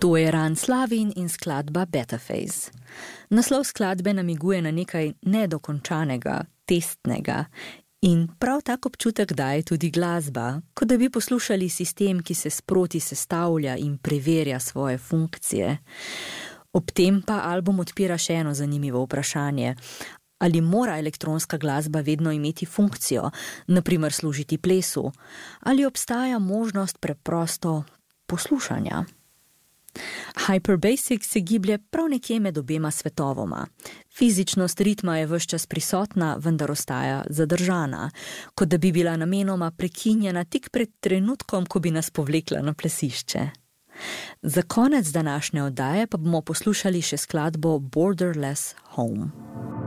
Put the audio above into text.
To je Ran Slavin in skladba Better Phase. Naslov skladbe namiguje na nekaj nedokončanega, testnega in prav tak občutek daje tudi glasba, kot da bi poslušali sistem, ki se sproti sestavlja in preverja svoje funkcije. Ob tem pa album odpira še eno zanimivo vprašanje. Ali mora elektronska glasba vedno imeti funkcijo, na primer služiti plesu, ali obstaja možnost preprosto poslušanja? Hyperbasic se giblje prav nekje med obema svetovoma. Fizičnost ritma je ves čas prisotna, vendar ostaja zadržana, kot da bi bila namenoma prekinjena tik pred trenutkom, ko bi nas povlekla na plesišče. Za konec današnje oddaje pa bomo poslušali še skladbo Borderless Home.